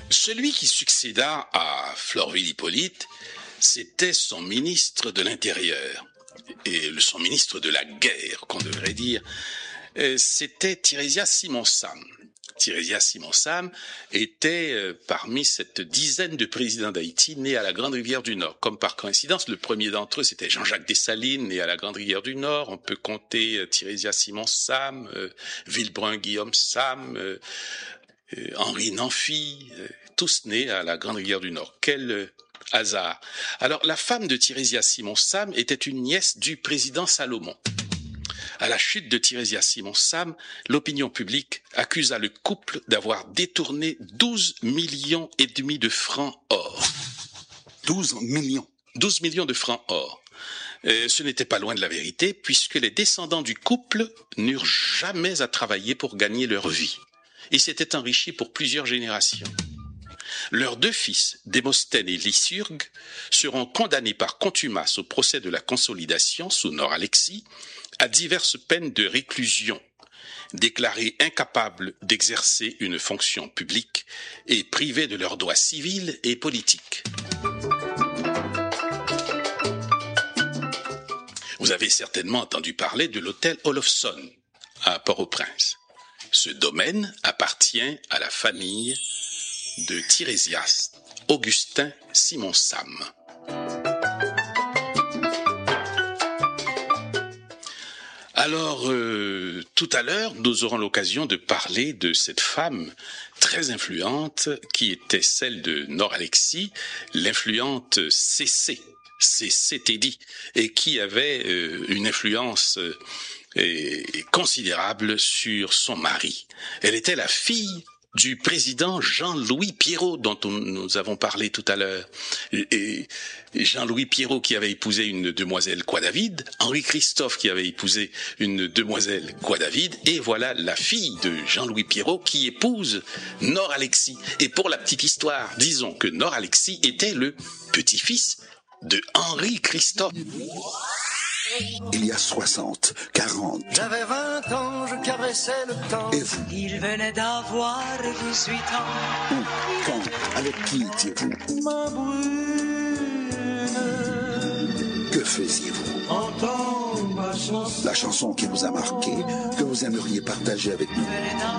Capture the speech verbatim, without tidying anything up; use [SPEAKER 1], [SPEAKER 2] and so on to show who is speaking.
[SPEAKER 1] Celui qui succéda à Florvil-Hippolyte, c'était son ministre de l'Intérieur, et son ministre de la guerre, qu'on devrait dire, c'était Tirésias Simon-Sam. Tirésias Simon-Sam était euh, parmi cette dizaine de présidents d'Haïti nés à la Grande Rivière du Nord. Comme par coïncidence, le premier d'entre eux, c'était Jean-Jacques Dessalines, né à la Grande Rivière du Nord. On peut compter euh, Tirésias Simon-Sam, euh, Villebrun-Guillaume Sam, euh, euh, Henri Nanfi, euh, tous nés à la Grande Rivière du Nord. Quel euh, hasard. Alors, la femme de Tirésias Simon-Sam était une nièce du président Salomon. À la chute de Tirésias Simon-Sam, l'opinion publique accusa le couple d'avoir détourné douze millions et demi de francs or.
[SPEAKER 2] douze millions.
[SPEAKER 1] douze millions de francs or. Euh, ce n'était pas loin de la vérité, puisque les descendants du couple n'eurent jamais à travailler pour gagner leur vie. Ils s'étaient enrichis pour plusieurs générations. Leurs deux fils, Démosthène et Lycurgue, seront condamnés par contumace au procès de la consolidation sous Nor-Alexis à diverses peines de réclusion, déclarés incapables d'exercer une fonction publique et privés de leurs droits civils et politiques. Vous avez certainement entendu parler de l'hôtel Olofsson à Port-au-Prince. Ce domaine appartient à la famille de Tirésias Augustin Simon-Sam. Alors, euh, tout à l'heure, nous aurons l'occasion de parler de cette femme très influente qui était celle de Nor-Alexis, l'influente Cécée, Cécée Thédy, et qui avait euh, une influence euh, et considérable sur son mari. Elle était la fille du président Jean-Louis Pierrot, dont on, nous avons parlé tout à l'heure. Et, et Jean-Louis Pierrot qui avait épousé une demoiselle Coix-David, Henri Christophe qui avait épousé une demoiselle Coix-David, et voilà la fille de Jean-Louis Pierrot qui épouse Nor-Alexis. Et pour la petite histoire, disons que Nor-Alexis était le petit-fils de Henri Christophe.
[SPEAKER 2] Il y a soixante, quarante.
[SPEAKER 3] J'avais vingt ans, je caressais le temps.
[SPEAKER 2] Et vous?
[SPEAKER 4] Il venait d'avoir dix-huit ans.
[SPEAKER 2] Où? Quand? Avec qui étiez-vous?
[SPEAKER 3] Ma brune.
[SPEAKER 2] Que faisiez-vous?
[SPEAKER 3] Entends ma chanson.
[SPEAKER 2] La chanson qui vous a marqué, que vous aimeriez partager avec nous.